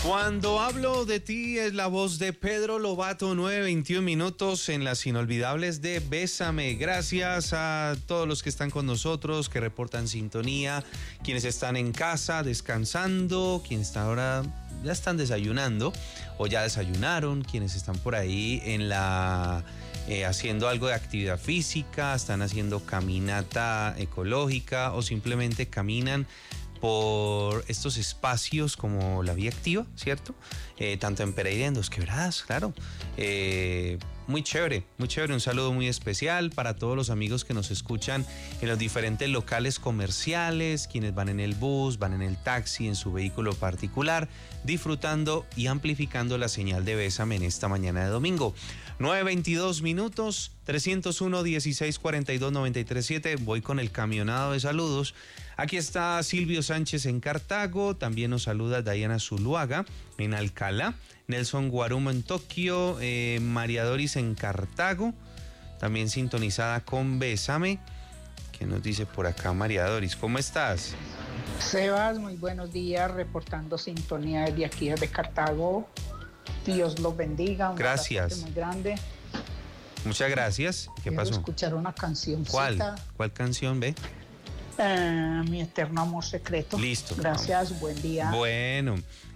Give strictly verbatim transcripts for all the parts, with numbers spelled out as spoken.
Cuando hablo de ti es la voz de Pedro Lobato, nueve veintiún minutos en las inolvidables de Bésame. Gracias a todos los que están con nosotros, que reportan sintonía, quienes están en casa descansando, quienes están ahora ya están desayunando o ya desayunaron, quienes están por ahí en la eh, haciendo algo de actividad física, están haciendo caminata ecológica o simplemente caminan por estos espacios como la Vía Activa, ¿cierto? Eh, tanto en Pereira y en Dos Quebradas, claro. Eh, muy chévere, muy chévere. Un saludo muy especial para todos los amigos que nos escuchan en los diferentes locales comerciales, quienes van en el bus, van en el taxi, en su vehículo particular, disfrutando y amplificando la señal de Bésame en esta mañana de domingo. nueve veintidós minutos, trescientos uno, dieciséis cuarenta y dos, noventa y tres siete. Voy con el camionado de saludos. Aquí está Silvio Sánchez en Cartago, también nos saluda Diana Zuluaga en Alcalá, Nelson Guarumo en Tokio, eh, María Doris en Cartago, también sintonizada con Bésame. ¿Qué nos dice por acá María Doris? ¿Cómo estás? Sebas, muy buenos días, reportando sintonía desde aquí, desde Cartago. Dios los bendiga. Un Gracias. muy grande. Muchas gracias. ¿Qué Quiero pasó? escuchar una canción. ¿Cuál? ¿Cuál canción, ve? Uh, mi eterno amor secreto. Listo. Gracias, vamos. Buen día. Bueno,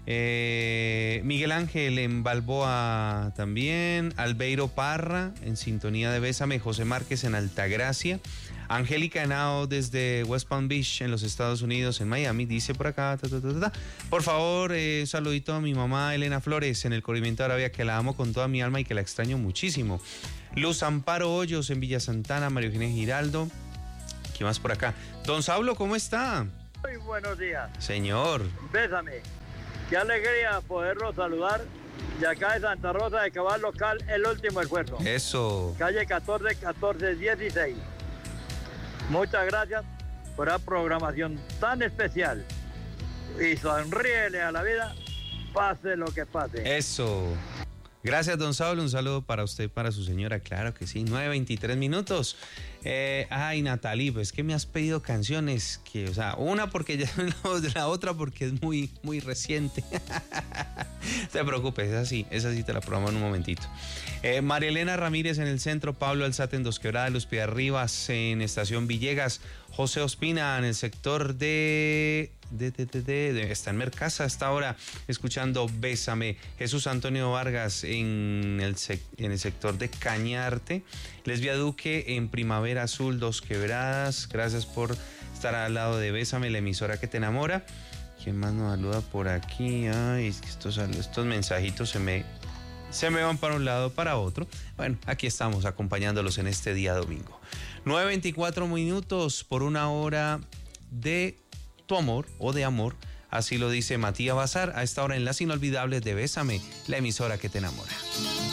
eh, Miguel Ángel en Balboa también, Albeiro Parra en sintonía de Bésame, José Márquez en Altagracia, Angélica Henao desde West Palm Beach en los Estados Unidos, en Miami, dice por acá, ta, ta, ta, ta. Por favor, eh, saludito a mi mamá Elena Flores en el corregimiento de Arabia, que la amo con toda mi alma y que la extraño muchísimo. Luz Amparo Hoyos en Villa Santana, María Eugenia Giraldo. ¿Qué más por acá? Don Saulo, ¿cómo está? Muy buenos días. Señor. Bésame. Qué alegría poderlo saludar. De acá de Santa Rosa de Cabal Local, el último esfuerzo. Eso. Calle catorce, catorce, dieciséis. Muchas gracias por la programación tan especial. Y sonríele a la vida, pase lo que pase. Eso. Gracias, don Saulo. Un saludo para usted, para su señora. Claro que sí. nueve veintitrés minutos. Eh, ay, Natalie, pues que me has pedido canciones que, o sea, una porque ya la otra porque es muy, muy reciente. No te preocupes, esa sí, esa sí te la probamos en un momentito. Eh, María Elena Ramírez en el centro, Pablo Alzate en Dos Quebradas, Los Piedras en Estación Villegas, José Ospina en el sector de, de, de, de, de, de está en Mercasa hasta ahora, escuchando Bésame. Jesús Antonio Vargas en el, sec, en el sector de Cañarte, Lesbia Duque en Primavera Azul, Dos Quebradas. Gracias por estar al lado de Bésame, la emisora que te enamora. ¿Quién más nos saluda por aquí? Ay, estos, estos mensajitos se me, se me van para un lado, para otro. Bueno, aquí estamos acompañándolos en este día domingo. nueve veinticuatro minutos por una hora de tu amor o de amor. Así lo dice Matías Bazar a esta hora en Las Inolvidables de Bésame, la emisora que te enamora.